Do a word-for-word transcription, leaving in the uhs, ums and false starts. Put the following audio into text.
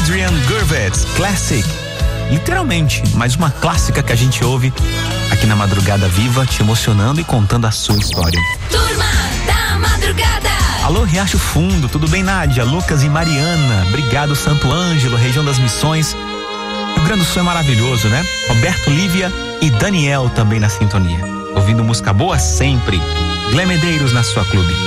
Adrian Gurvitz, Classic. Literalmente, mais uma clássica que a gente ouve aqui na Madrugada Viva, te emocionando e contando a sua história. Turma da Madrugada. Alô, Riacho Fundo, tudo bem, Nádia? Lucas e Mariana, obrigado, Santo Ângelo, região das Missões. O Rio Grande do Sul é maravilhoso, né? Roberto, Lívia e Daniel também na sintonia. Ouvindo música boa sempre. Glenn Medeiros na sua clube.